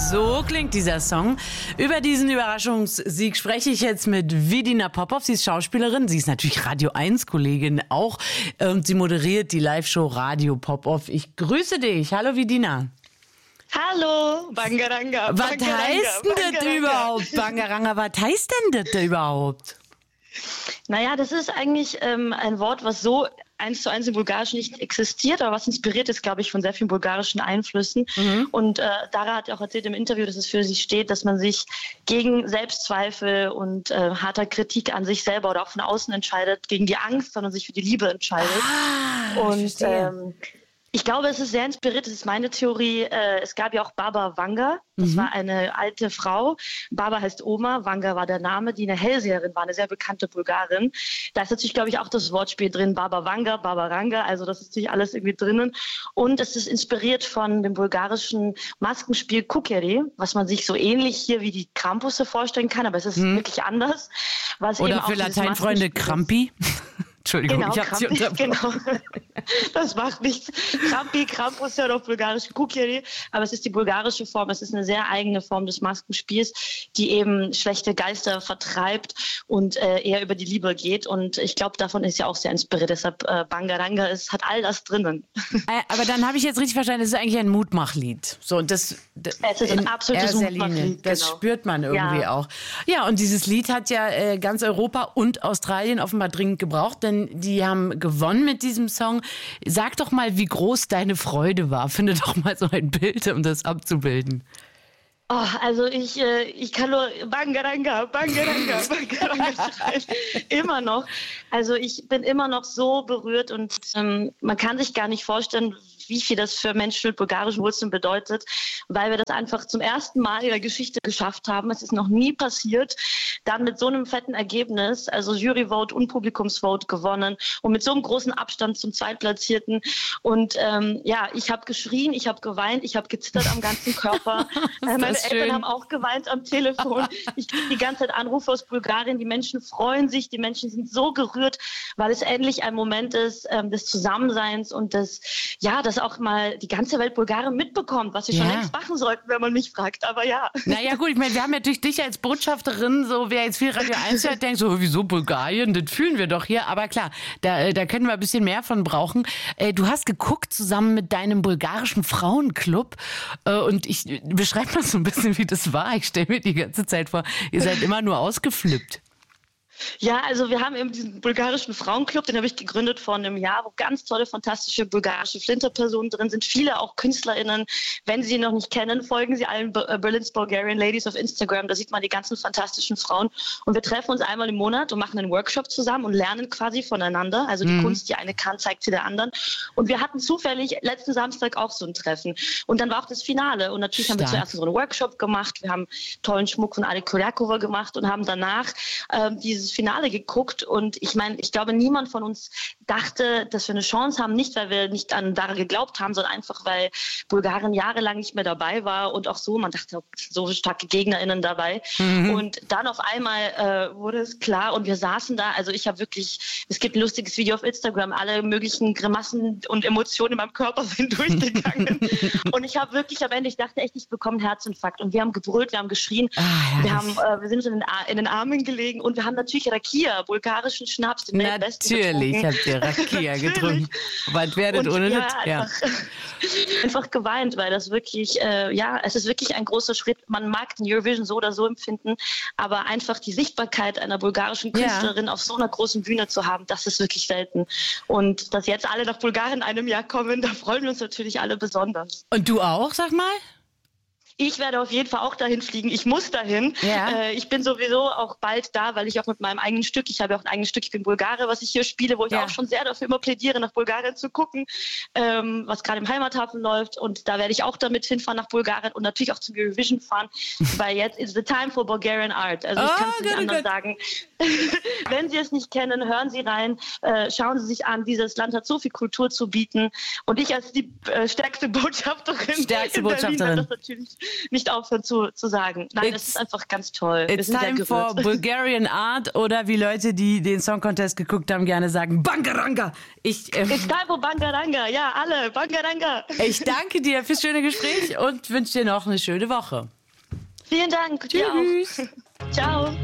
So klingt dieser Song. Über diesen Überraschungssieg spreche ich jetzt mit Vidina Popov. Sie ist Schauspielerin, sie ist natürlich Radio 1-Kollegin auch und sie moderiert die Live-Show Radio Popov. Ich grüße dich. Hallo Vidina. Hallo, Bangaranga. Was heißt denn das überhaupt, Bangaranga? Was heißt denn das überhaupt? Naja, das ist eigentlich ein Wort, was so 1:1 im Bulgarischen nicht existiert, aber was inspiriert ist, glaube ich, von sehr vielen bulgarischen Einflüssen. Und Dara hat ja auch erzählt im Interview, dass es für sie steht, dass man sich gegen Selbstzweifel und harter Kritik an sich selber oder auch von außen entscheidet, gegen die Angst, sondern sich für die Liebe entscheidet. Ich glaube, es ist sehr inspiriert, das ist meine Theorie. Es gab ja auch Baba Vanga, das war eine alte Frau. Baba heißt Oma, Vanga war der Name, die eine Hellseherin war, eine sehr bekannte Bulgarin. Da ist natürlich, glaube ich, auch das Wortspiel drin, Baba Vanga, Baba Ranga, also das ist natürlich alles irgendwie drinnen. Und es ist inspiriert von dem bulgarischen Maskenspiel Kukeri, was man sich so ähnlich hier wie die Krampusse vorstellen kann, aber es ist wirklich anders. Oder für Lateinfreunde Krampi. Entschuldigung, genau, ich habe Sie unterbrochen. Genau. Das macht nichts. Krampi, Krampus ja auf Bulgarisch Kukeri, aber es ist die bulgarische Form. Es ist eine sehr eigene Form des Maskenspiels, die eben schlechte Geister vertreibt und eher über die Liebe geht. Und ich glaube, davon ist ja auch sehr inspiriert. Deshalb Bangaranga hat all das drinnen. Aber dann habe ich jetzt richtig verstanden, es ist eigentlich ein Mutmachlied. So, es ist ein absolutes Mutmachlied. Das genau. spürt man irgendwie auch. Ja, und dieses Lied hat ja ganz Europa und Australien offenbar dringend gebraucht, denn die haben gewonnen mit diesem Song. Sag doch mal, wie groß deine Freude war. Finde doch mal so ein Bild, um das abzubilden. Oh, also ich kann nur Bangaranga schreien. Immer noch. Also ich bin immer noch so berührt und man kann sich gar nicht vorstellen, wie viel das für Menschen mit bulgarischen Wurzeln bedeutet, weil wir das einfach zum ersten Mal in der Geschichte geschafft haben. Es ist noch nie passiert. Dann mit so einem fetten Ergebnis, also Juryvote und Publikumsvote gewonnen und mit so einem großen Abstand zum Zweitplatzierten. Und ich habe geschrien, ich habe geweint, ich habe gezittert am ganzen Körper. Meine Eltern haben auch geweint am Telefon. Ich kriege die ganze Zeit Anrufe aus Bulgarien. Die Menschen freuen sich, die Menschen sind so gerührt, weil es endlich ein Moment ist des Zusammenseins und das auch mal die ganze Welt Bulgarien mitbekommt, was wir schon längst machen sollten, wenn man mich fragt. Aber ja. Naja gut, ich meine, wir haben natürlich dich als Botschafterin, so wer jetzt viel Radio 1 hört, denkt so, wieso Bulgarien? Das fühlen wir doch hier. Aber klar, da können wir ein bisschen mehr von brauchen. Du hast geguckt zusammen mit deinem bulgarischen Frauenclub und ich beschreibe mal so ein bisschen, wie das war. Ich stelle mir die ganze Zeit vor, ihr seid immer nur ausgeflippt. Ja, also wir haben eben diesen bulgarischen Frauenclub, den habe ich gegründet vor einem Jahr, wo ganz tolle, fantastische bulgarische Flinterpersonen drin sind, viele auch KünstlerInnen. Wenn Sie sie noch nicht kennen, folgen Sie allen Berlin's Bulgarian Ladies auf Instagram, da sieht man die ganzen fantastischen Frauen. Und wir treffen uns einmal im Monat und machen einen Workshop zusammen und lernen quasi voneinander. Also die Kunst, die eine kann, zeigt sie der anderen. Und wir hatten zufällig letzten Samstag auch so ein Treffen. Und dann war auch das Finale. Und natürlich haben wir zuerst so einen Workshop gemacht, wir haben tollen Schmuck von Ale Kuryakova gemacht und haben danach dieses Finale geguckt und ich meine, ich glaube, niemand von uns dachte, dass wir eine Chance haben, nicht weil wir nicht an Dara geglaubt haben, sondern einfach, weil Bulgarien jahrelang nicht mehr dabei war und auch so, man dachte, so starke GegnerInnen dabei. Und dann auf einmal wurde es klar und wir saßen da, also ich habe wirklich, es gibt ein lustiges Video auf Instagram, alle möglichen Grimassen und Emotionen in meinem Körper sind durchgegangen und ich habe wirklich am Ende, ich dachte echt, ich bekomme einen Herzinfarkt und wir haben gebrüllt, wir haben geschrien, wir sind in den Armen gelegen und wir haben natürlich Rakia, bulgarischen Schnaps, den weltbesten getrunken. Natürlich habt ihr Rakia getrunken. Was werdet ohne das? Ja. Einfach geweint, weil das wirklich, es ist wirklich ein großer Schritt. Man mag den Eurovision so oder so empfinden, aber einfach die Sichtbarkeit einer bulgarischen Künstlerin auf so einer großen Bühne zu haben, das ist wirklich selten. Und dass jetzt alle nach Bulgarien in einem Jahr kommen, da freuen wir uns natürlich alle besonders. Und du auch, sag mal? Ich werde auf jeden Fall auch dahin fliegen. Ich muss dahin. Ja. Ich bin sowieso auch bald da, weil ich auch mit meinem eigenen Stück, ich habe ja auch ein eigenes Stück, ich bin Bulgare, was ich hier spiele, wo ich auch schon sehr dafür immer plädiere, nach Bulgarien zu gucken, was gerade im Heimathafen läuft. Und da werde ich auch damit hinfahren nach Bulgarien und natürlich auch zum Eurovision fahren, weil jetzt is the time for Bulgarian art. Also ich kann es nicht anders sagen. Wenn Sie es nicht kennen, hören Sie rein, schauen Sie sich an. Dieses Land hat so viel Kultur zu bieten. Und ich als die stärkste Botschafterin in Berlin werde das natürlich nicht aufhören zu sagen. Nein, das ist einfach ganz toll. It's time for Bulgarian art oder wie Leute, die den Song Contest geguckt haben, gerne sagen Bangaranga. It's time for Bangaranga. Ja, alle Bangaranga. Ich danke dir fürs schöne Gespräch und wünsche dir noch eine schöne Woche. Vielen Dank. Tschüss. Dir auch. Ciao.